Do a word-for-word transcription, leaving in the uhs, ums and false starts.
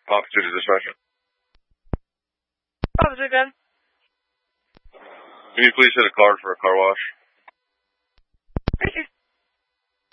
Papa City Dispatcher. Officer Gun. Can you please hit a card for a car wash? Richard.